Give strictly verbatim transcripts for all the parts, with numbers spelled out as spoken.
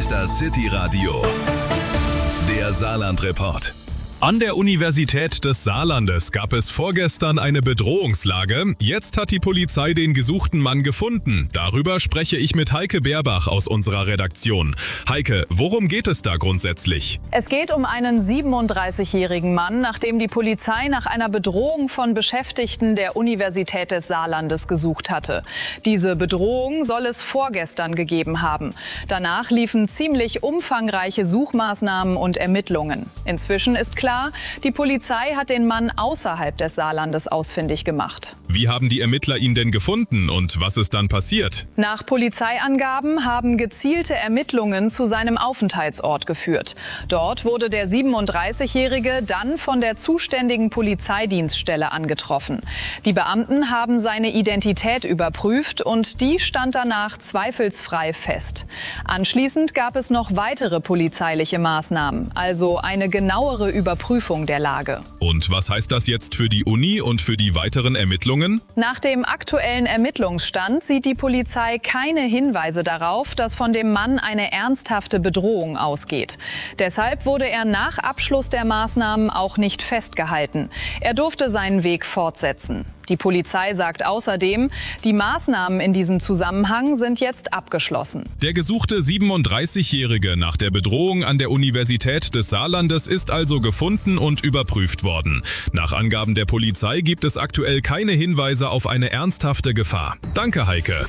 ist das City Radio, der Saarland-Report. An der Universität des Saarlandes gab es vorgestern eine Bedrohungslage. Jetzt hat die Polizei den gesuchten Mann gefunden. Darüber spreche ich mit Heike Beerbach aus unserer Redaktion. Heike, worum geht es da grundsätzlich? Es geht um einen siebenunddreißigjährigen Mann, nachdem die Polizei nach einer Bedrohung von Beschäftigten der Universität des Saarlandes gesucht hatte. Diese Bedrohung soll es vorgestern gegeben haben. Danach liefen ziemlich umfangreiche Suchmaßnahmen und Ermittlungen. Inzwischen ist klar, die Polizei hat den Mann außerhalb des Saarlandes ausfindig gemacht. Wie haben die Ermittler ihn denn gefunden und was ist dann passiert? Nach Polizeiangaben haben gezielte Ermittlungen zu seinem Aufenthaltsort geführt. Dort wurde der siebenunddreißigjährige dann von der zuständigen Polizeidienststelle angetroffen. Die Beamten haben seine Identität überprüft und die stand danach zweifelsfrei fest. Anschließend gab es noch weitere polizeiliche Maßnahmen, also eine genauere Überprüfung der Lage. Und was heißt das jetzt für die Uni und für die weiteren Ermittlungen? Nach dem aktuellen Ermittlungsstand sieht die Polizei keine Hinweise darauf, dass von dem Mann eine ernsthafte Bedrohung ausgeht. Deshalb wurde er nach Abschluss der Maßnahmen auch nicht festgehalten. Er durfte seinen Weg fortsetzen. Die Polizei sagt außerdem, die Maßnahmen in diesem Zusammenhang sind jetzt abgeschlossen. Der gesuchte siebenunddreißigjährige nach der Bedrohung an der Universität des Saarlandes ist also gefunden und überprüft worden. Nach Angaben der Polizei gibt es aktuell keine Hinweise auf eine ernsthafte Gefahr. Danke, Heike.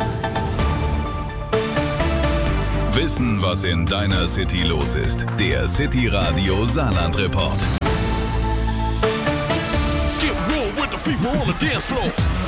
Wissen, was in deiner City los ist. Der City Radio Saarland-Report. Fever on the dance floor.